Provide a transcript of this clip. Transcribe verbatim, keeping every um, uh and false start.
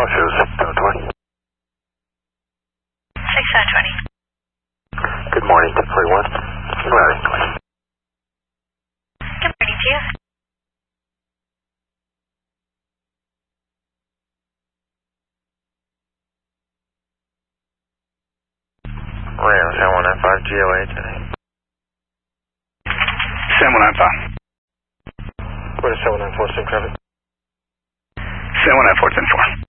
shows seven twenty. six seven twenty. Good morning, ten forty-one. Routing, please. Good morning to you. Rail seven one nine five G O A today. seven one nine five. What is seven nine four, same traffic? seven one nine four, ten four.